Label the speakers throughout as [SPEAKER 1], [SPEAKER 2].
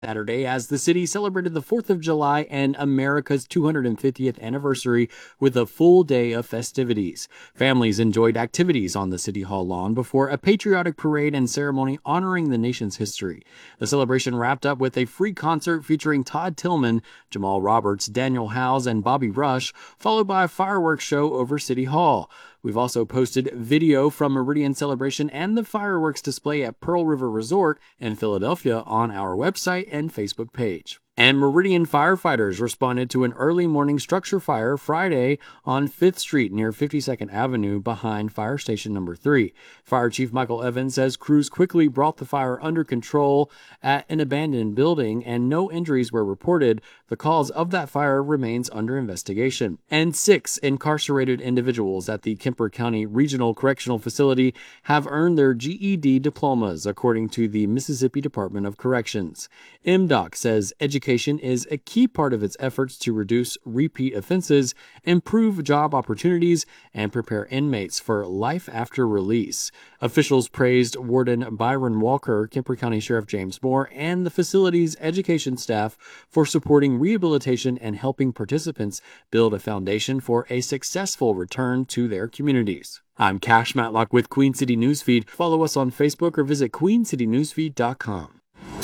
[SPEAKER 1] Saturday as the city celebrated the 4th of July and America's 250th anniversary with a full day of festivities. Families enjoyed activities on the City Hall lawn before a patriotic parade and ceremony honoring the nation's history. The celebration wrapped up with a free concert featuring Todd Tillman, Jamal Roberts, Daniel Howes, and Bobby Rush, followed by a fireworks show over City Hall. We've also posted video from Meridian Celebration and the fireworks display at Pearl River Resort in Philadelphia on our website and Facebook page. And Meridian firefighters responded to an early morning structure fire Friday on 5th Street near 52nd Avenue behind Fire Station Number 3. Fire Chief Michael Evans says crews quickly brought the fire under control at an abandoned building and no injuries were reported. The cause of that fire remains under investigation. And 6 incarcerated individuals at the Kemper County Regional Correctional Facility have earned their GED diplomas, according to the Mississippi Department of Corrections. MDOC says education is a key part of its efforts to reduce repeat offenses, improve job opportunities, and prepare inmates for life after release. Officials praised Warden Byron Walker, Kemper County Sheriff James Moore, and the facility's education staff for supporting rehabilitation and helping participants build a foundation for a successful return to their communities. I'm Cash Matlock with Queen City Newsfeed. Follow us on Facebook or visit queencitynewsfeed.com.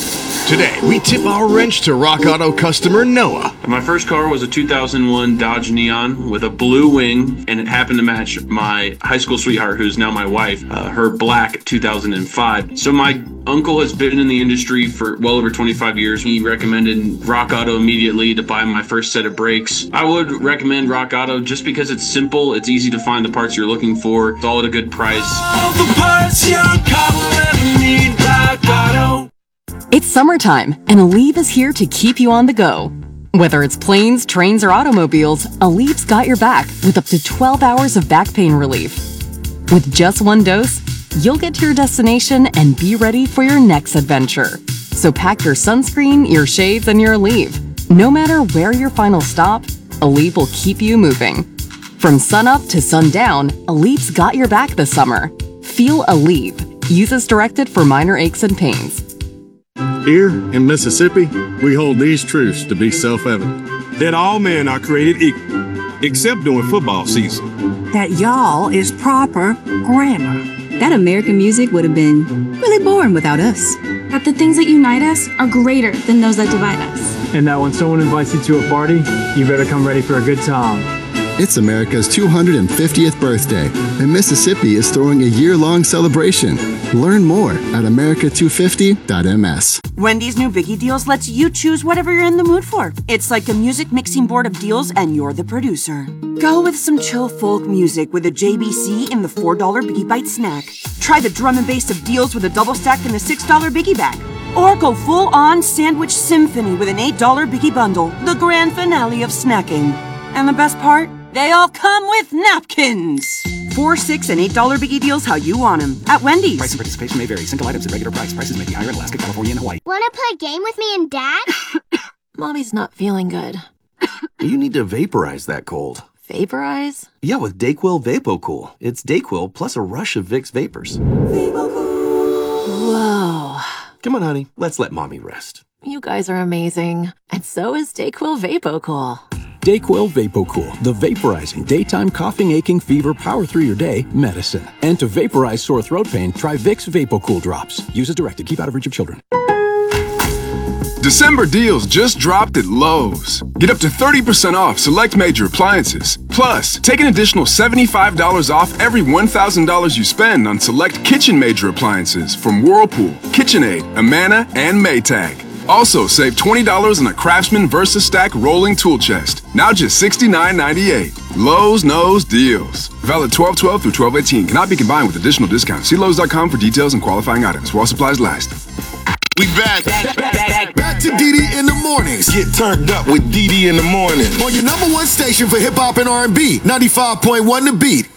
[SPEAKER 2] Today, we tip our wrench to Rock Auto customer Noah.
[SPEAKER 3] My first car was a 2001 Dodge Neon with a blue wing, and it happened to match my high school sweetheart, who's now my wife, her black 2005. So my uncle has been in the industry for well over 25 years. He recommended Rock Auto immediately to buy my first set of brakes. I would recommend Rock Auto just because it's simple, it's easy to find the parts you're looking for, it's all at a good price. All the parts your car will ever need, Rock Auto.
[SPEAKER 4] It's summertime, and Aleve is here to keep you on the go. Whether it's planes, trains, or automobiles, Aleve's got your back with up to 12 hours of back pain relief. With just one dose, you'll get to your destination and be ready for your next adventure. So pack your sunscreen, your shades, and your Aleve. No matter where your final stop, Aleve will keep you moving. From sunup to sundown, Aleve's got your back this summer. Feel Aleve. Use as directed for minor aches and pains.
[SPEAKER 5] Here in Mississippi, we hold these truths to be self-evident.
[SPEAKER 6] That all men are created equal, except during football season.
[SPEAKER 7] That y'all is proper grammar. That American music would have been really boring without us.
[SPEAKER 8] That the things that unite us are greater than those that divide us.
[SPEAKER 9] And that when someone invites you to a party, you better come ready for a good time.
[SPEAKER 10] It's America's 250th birthday, and Mississippi is throwing a year-long celebration. Learn more at america250.ms.
[SPEAKER 11] Wendy's new Biggie Deals lets you choose whatever you're in the mood for. It's like a music mixing board of deals, and you're the producer. Go with some chill folk music with a JBC in the $4 Biggie Bite snack. Try the drum and bass of deals with a double stack in the $6 Biggie Bag. Or go full-on sandwich symphony with an $8 Biggie Bundle, the grand finale of snacking. And the best part? They all come with napkins. $4, $6, and $8 Biggie Deals how you want them at Wendy's.
[SPEAKER 12] Price and participation may vary. Single items at regular price. Prices may be higher in Alaska, California, and Hawaii.
[SPEAKER 13] Want to play a game with me and Dad?
[SPEAKER 14] Mommy's not feeling good.
[SPEAKER 15] You need to vaporize that cold.
[SPEAKER 14] Vaporize?
[SPEAKER 15] Yeah, with DayQuil VapoCool. It's DayQuil plus a rush of Vicks vapors.
[SPEAKER 14] Whoa.
[SPEAKER 15] Come on, honey. Let's let Mommy rest.
[SPEAKER 14] You guys are amazing. And so is DayQuil VapoCool.
[SPEAKER 16] DayQuil VapoCool, the vaporizing daytime coughing, aching, fever, power through your day medicine. And to vaporize sore throat pain, try Vicks VapoCool drops. Use as directed. Keep out of reach of children.
[SPEAKER 2] December deals just dropped at Lowe's. Get up to 30% off select major appliances. Plus, take an additional $75 off every $1,000 you spend on select kitchen major appliances from Whirlpool, KitchenAid, Amana, and Maytag. Also, save $20 on a Craftsman VersaStack rolling tool chest. Now just $69.98. Lowe's knows deals. Valid 12/12 through 12/18. Cannot be combined with additional discounts. See Lowe's.com for details and qualifying items. While supplies last. We back.
[SPEAKER 17] Back to DD in the mornings.
[SPEAKER 2] Get turned up with DD in the morning.
[SPEAKER 17] On your number one station for hip hop and R&B, 95.1 The Beat.